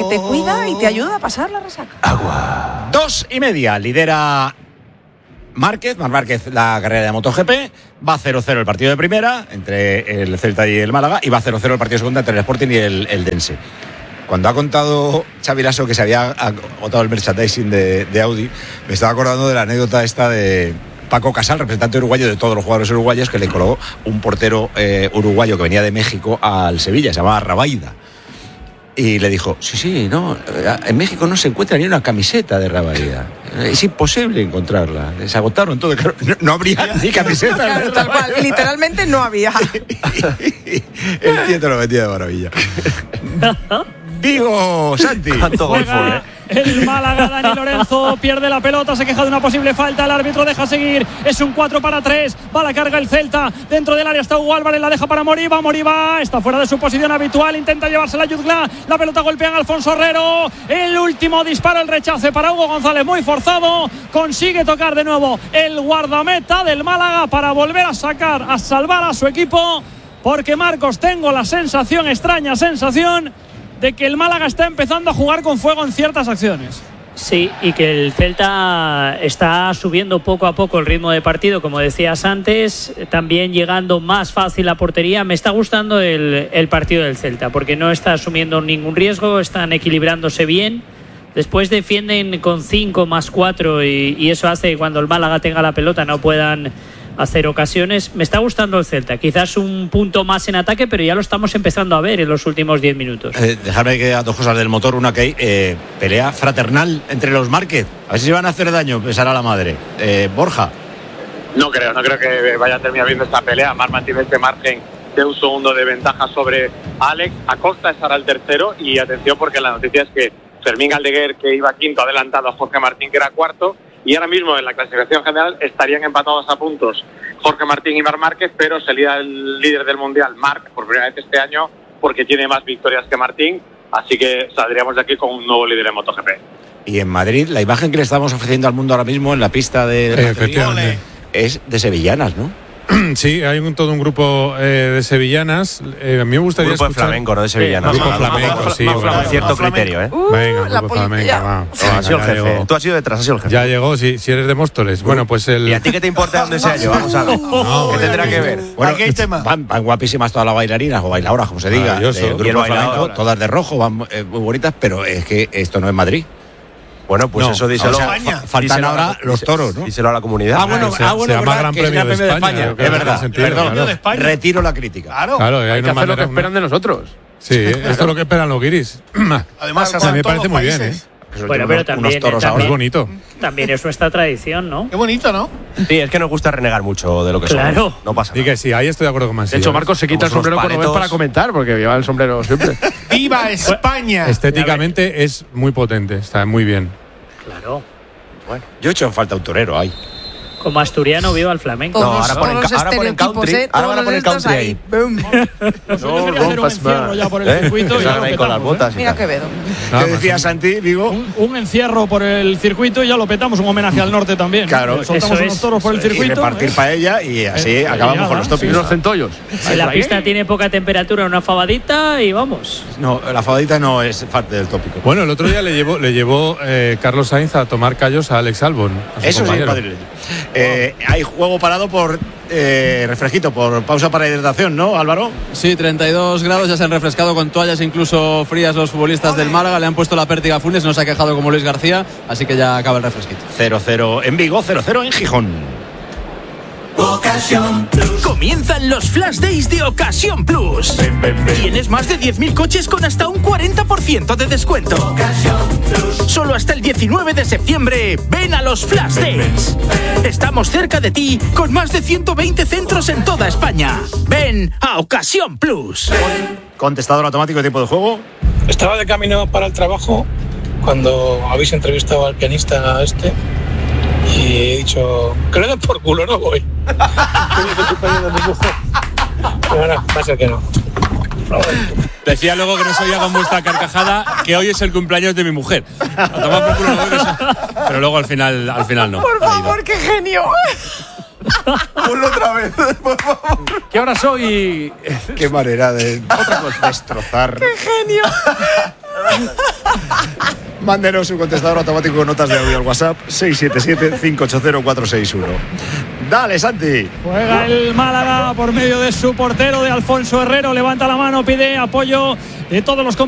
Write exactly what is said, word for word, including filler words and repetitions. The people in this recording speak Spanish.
te cuida y te ayuda a pasar la resaca. Agua. Dos y media, lidera Márquez, Marc Márquez, la carrera de MotoGP. Va cero cero el partido de primera entre el Celta y el Málaga, y va cero cero el partido de segunda entre el Sporting y el, el Dense. Cuando ha contado Xavi Lasso que se había agotado el merchandising de, de Audi, me estaba acordando de la anécdota esta de Paco Casal, representante uruguayo de todos los jugadores uruguayos, que le coló un portero eh, uruguayo que venía de México al Sevilla, se llamaba Rabaida. Y le dijo, sí, sí, no, en México no se encuentra ni una camiseta de Rabaida. Es imposible encontrarla. Se agotaron todo. Claro, no, no habría ni camiseta. Claro, tal cual, literalmente no había. El tío lo metía de maravilla. Digo, Santi. ¿Cuánto golfo, eh? El Málaga, Dani Lorenzo pierde la pelota, se queja de una posible falta, el árbitro deja seguir, es un cuatro para tres, va a la carga el Celta, dentro del área está Hugo Álvarez, la deja para Moriba, Moriba está fuera de su posición habitual, intenta llevársela a Yuzgla, la pelota golpea a Alfonso Herrero, el último disparo, el rechace para Hugo González, muy forzado, consigue tocar de nuevo el guardameta del Málaga para volver a sacar, a salvar a su equipo, porque Marcos, tengo la sensación, extraña sensación, de que el Málaga está empezando a jugar con fuego en ciertas acciones. Sí, y que el Celta está subiendo poco a poco el ritmo de partido, como decías antes, también llegando más fácil a portería. Me está gustando el, el partido del Celta, porque no está asumiendo ningún riesgo, están equilibrándose bien. Después defienden con cinco más cuatro y, y eso hace que cuando el Málaga tenga la pelota no puedan hacer ocasiones. Me está gustando el Celta, quizás un punto más en ataque, pero ya lo estamos empezando a ver en los últimos diez minutos. Eh, dejarme que a dos cosas del motor. Una, que hay eh, pelea fraternal entre los Márquez, a ver si se van a hacer daño, pensará la madre. eh, Borja. No creo, no creo que vaya a terminar viendo esta pelea. Marc mantiene este margen de un segundo de ventaja sobre Alex. Acosta estará el tercero, y atención porque la noticia es que Fermín Aldeguer, que iba quinto, ha adelantado a Jorge Martín, que era cuarto. Y ahora mismo en la clasificación general estarían empatados a puntos Jorge Martín y Marc Márquez, pero sería el líder del Mundial Marc por primera vez este año, porque tiene más victorias que Martín, así que saldríamos de aquí con un nuevo líder en MotoGP. Y en Madrid, la imagen que le estamos ofreciendo al mundo ahora mismo en la pista de eh, efectivamente. es de sevillanas, ¿no? Sí, hay un, todo un grupo eh, de sevillanas. Eh, a mí me gustaría grupo escuchar... de flamenco, no de sevillanas. Sí, grupo flamenco, sí. Con Bueno, cierto criterio, ¿eh? Uh, Venga, la grupo flamenco, va. Sí, ha sido el jefe. Llegó. Tú has sido detrás, has sido el jefe. Ya llegó, si, si eres de Móstoles. Bueno, pues el... ¿Y a ti qué te importa dónde sea yo? Vamos a ver. No, ¿Qué tendrá que ver? Bueno, Aquí hay tema. Van, van guapísimas todas las bailarinas o bailadoras, como se diga, Maravilloso. del Y el grupo bailador, flamenco, ahora. todas de rojo, van eh, muy bonitas, pero es que esto no es Madrid. Bueno, pues No, eso díselo. o sea, España. fa- faltan Díselo a la- ahora los toros, ¿no? Díselo a la comunidad. Ah, bueno, se- ah, bueno, se llama verdad, Gran que es el Premio de Premio de España, España, yo creo es que verdad, tiene sentido, perdón, claro. de España. retiro la crítica. Claro. Claro, hay, Hay que una hacer lo que manera- esperan de nosotros. Sí, esto es lo que esperan los guiris. Además, O sea, me en todos parece los muy bien, ¿eh? países. Eso Bueno, tiene pero unos- también, unos toros eh, ahora. Es bonito. También es nuestra tradición, ¿no? Qué bonito, ¿no? Sí, es que nos gusta renegar mucho de lo que Claro. somos. No pasa Y nada. que sí, ahí estoy de acuerdo con Mansi. De hecho, Marcos se quita el Somos sombrero unos cuando ves paletos. para comentar, porque lleva el sombrero siempre. ¡Viva España! Estéticamente es muy potente, está muy bien. Claro. Yo he hecho en falta un torero ahí. Como asturiano, viva el flamenco. No, Todos, ahora ponen todos ca- ahora ponen estereotipos, country, ¿eh? ahora van a Todos poner estos country ahí. ahí. Boom. Pues yo quería hacer un rompas encierro más. ya por el ¿Eh? circuito y ya Salen lo ahí con las petamos, ¿eh? botas y Mira tal. Quevedo. ¿Qué decía Santi, Vigo? Un, un encierro por el circuito y ya lo petamos, un homenaje al norte también. Claro, soltamos eso unos es, toros por el eso es. Y circuito. repartir ¿eh? paella y así Eh, acabamos ya, con los sí, Y tópicos. unos centollos. Si la pista tiene poca temperatura, una fabadita y vamos. No, la fabadita no es parte del tópico. Bueno, el otro día le llevó, le llevó eh, Carlos Sainz a tomar callos a Alex Albon. a su Eso sí, compañero. madrileño. Eh, hay juego parado por eh, refresquito, por pausa para hidratación, ¿no, Álvaro? Sí, treinta y dos grados, ya se han refrescado con toallas incluso frías los futbolistas del Málaga, le han puesto la pértiga a Funes, no se ha quejado como Luis García, así que ya acaba el refresquito. cero cero en Vigo, cero cero en Gijón. Ocasión Plus. Comienzan los Flash Days de Ocasión Plus. Ven, ven, ven. Tienes más de diez mil coches con hasta un cuarenta por ciento de descuento. Ocasión Plus. Solo hasta el diecinueve de septiembre. Ven a los Flash Days. Ven, ven. Estamos cerca de ti con más de ciento veinte centros en toda España. Ven a Ocasión Plus. Ven. Contestador automático de tiempo de juego. Estaba de camino para el trabajo cuando habéis entrevistado al pianista este y he dicho que le den por culo, no voy. Pero no, va a ser que no. Decía luego que no se oía con vuestra carcajada que hoy es el cumpleaños de mi mujer. A tomar por culo, no voy, que se- pero luego al final, al final no. Por favor, qué genio. Ponlo otra vez, por favor. ¿Qué hora soy? Qué manera de Otra cosa. destrozar. Qué genio. Mándenos un contestador automático con notas de audio al WhatsApp seis siete siete, cinco ocho cero, cuatro seis uno. Dale, Santi. Juega el Málaga por medio de su portero, de Alfonso Herrero. Levanta la mano, pide apoyo de todos los